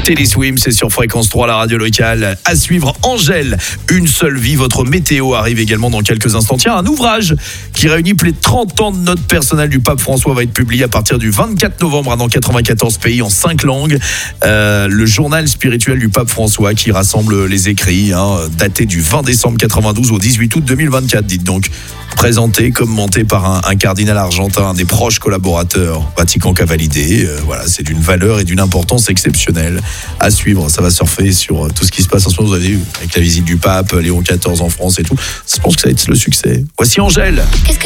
Teddy Swims, c'est sur Fréquence 3, la radio locale. À suivre, Angèle, une seule vie. Votre météo arrive également dans quelques instants. Tiens, un ouvrage qui réunit plus de 30 ans de notes personnelles du pape François va être publié à partir du 24 novembre dans 94 pays en 5 langues. Le journal spirituel du pape François qui rassemble les écrits, daté du 20 décembre 92 au 18 août 2024, dites donc. Présenté, commenté par un cardinal argentin, un des proches collaborateurs, Vatican qu'a validé. Voilà, c'est d'une valeur et d'une importance exceptionnelle. À suivre, ça va surfer sur tout ce qui se passe en ce moment. Vous avez vu, avec la visite du pape, Léon XIV en France et tout. Je pense que ça va être le succès. Voici Angèle.